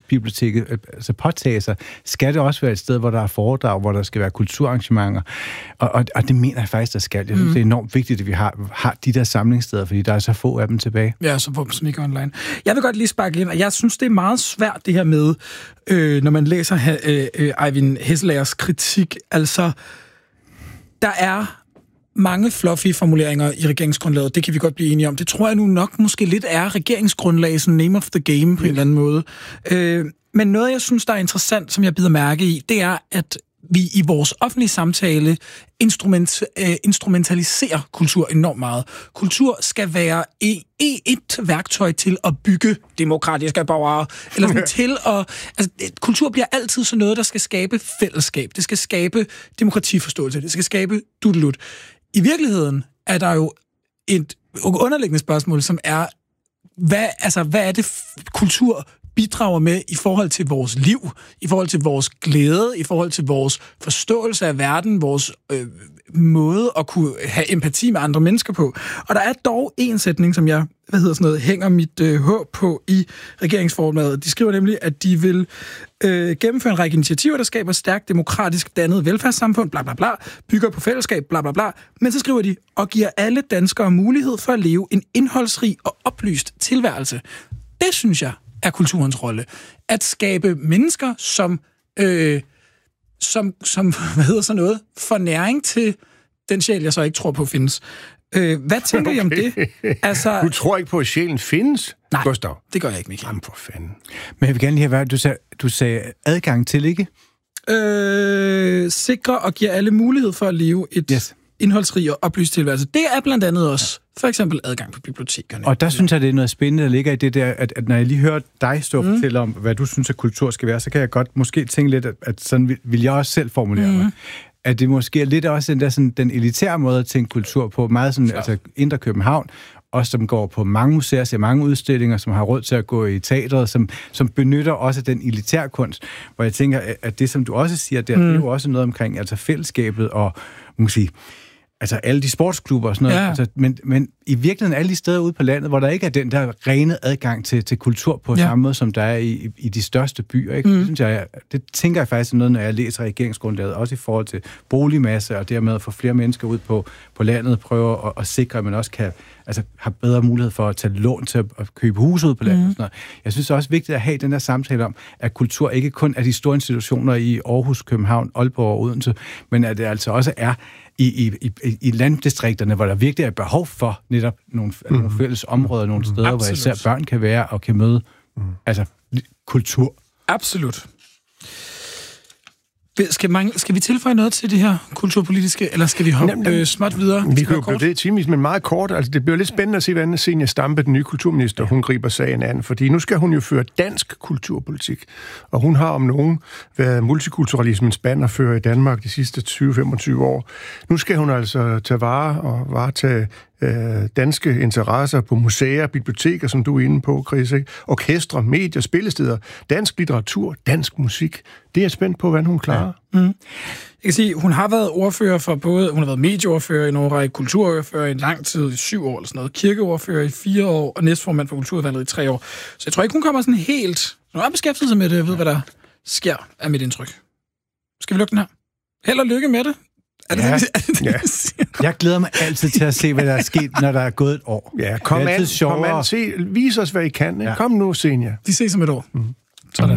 biblioteket altså påtage sig, skal det også være et sted, hvor der er foredrag, hvor der skal være kulturarrangementer. Og det mener jeg faktisk, der skal. Jeg synes, det er enormt vigtigt, at vi har de der samlingssteder, fordi der er så få af dem tilbage. Ja, så få dem som ikke online. Jeg vil godt lige sparke ind, og jeg synes, det er meget svært, det her med, når man læser Eyvind Hesselagers kritik. Altså, der er mange fluffy formuleringer i regeringsgrundlaget. Det kan vi godt blive enige om. Det tror jeg nu nok måske lidt er regeringsgrundlag, sådan name of the game på en eller anden måde. Men noget, jeg synes, der er interessant, som jeg bider mærke i, det er, at vi i vores offentlige samtale instrumentaliserer kultur enormt meget. Kultur skal være et værktøj til at bygge demokratiske borgere, eller sådan til at... Altså, kultur bliver altid sådan noget, der skal skabe fællesskab. Det skal skabe demokratiforståelse. Det skal skabe dudelut. I virkeligheden er der jo et underliggende spørgsmål, som er, hvad er det kultur bidrager med i forhold til vores liv, i forhold til vores glæde, i forhold til vores forståelse af verden, vores måde at kunne have empati med andre mennesker på. Og der er dog en sætning, som jeg hænger mit håb på i regeringsformatet. De skriver nemlig, at de vil gennemføre en række initiativer, der skaber stærkt demokratisk dannet velfærdssamfund, bla bla bla, bygger på fællesskab, bla bla bla. Men så skriver de, og giver alle danskere mulighed for at leve en indholdsrig og oplyst tilværelse. Det synes jeg er kulturens rolle. At skabe mennesker, som får næring til den sjæl, jeg så ikke tror på findes. Hvad tænker I om det? Altså, du tror ikke på, at sjælen findes? Nej, Gustav? Det gør jeg ikke, Michael. Jamen for fanden. Men jeg vil gerne lige have, du sagde adgang til, ikke? Sikre og giver alle mulighed for at leve et indholdsrig og oplyst tilværelse. Det er blandt andet også for eksempel adgang på bibliotekerne. Og der synes jeg, det er noget spændende, der ligger i det der, at når jeg lige hører dig stå og fortælle om, hvad du synes, at kultur skal være, så kan jeg godt måske tænke lidt, at sådan vil jeg også selv formulere mig. At det måske er lidt også den elitære måde at tænke kultur på, meget sådan, altså Indre København, og som går på mange museer, ser mange udstillinger, som har råd til at gå i teatret, som benytter også den elitære kunst, hvor jeg tænker, at det, som du også siger, det er jo også noget omkring altså fællesskabet og, man kan sige, altså alle de sportsklubber og sådan noget. Ja. Altså, men i virkeligheden alle de steder ude på landet, hvor der ikke er den der rene adgang til kultur på samme måde, som der er i de største byer. Ikke? Det tænker jeg faktisk noget, når jeg læser regeringsgrundlaget, også i forhold til boligmasse, og dermed at få flere mennesker ud på landet, prøve at sikre, at man også kan have bedre mulighed for at tage lån til at købe hus ud på landet. Og sådan noget. Jeg synes det er også vigtigt at have den der samtale om, at kultur ikke kun er de store institutioner i Aarhus, København, Aalborg og Odense, men at det altså også er i landdistrikterne, hvor der virkelig er behov for netop nogle fælles områder, nogle steder, hvor især børn kan være og kan møde kultur. Absolut. Skal vi tilføje noget til det her kulturpolitiske, eller skal vi hoppe småt videre? Vi kan jo blive det timevis, men meget kort. Altså, det bliver lidt spændende at se, hvordan Zenia Stampe, den nye kulturminister, hun griber sagen an, fordi nu skal hun jo føre dansk kulturpolitik, og hun har om nogen været multikulturalismens bannerfører i Danmark de sidste 20-25 år. Nu skal hun altså tage vare og varetage danske interesser på museer, biblioteker, som du er inde på, Chris, ikke? Orkestre, medier, spillesteder, dansk litteratur, dansk musik. Det er jeg spændt på, hvordan hun klarer. Ja. Jeg kan sige, hun har været ordfører for både, hun har været medieordfører i nogle række, kulturordfører i en lang tid, i 7 år eller sådan noget, kirkeordfører i 4 år, og næstformand for kulturudvalget i 3 år. Så jeg tror ikke, hun kommer sådan helt... Hun har beskæftiget sig med det, jeg ved, hvad der sker, er mit indtryk. Skal vi lukke den her? Held og lykke med det. Jeg glæder mig altid til at se, hvad der er sket, når der er gået et år. Ja, kom an, vis os, hvad I kan. Ja. Kom nu, Zenia. De ses om et år.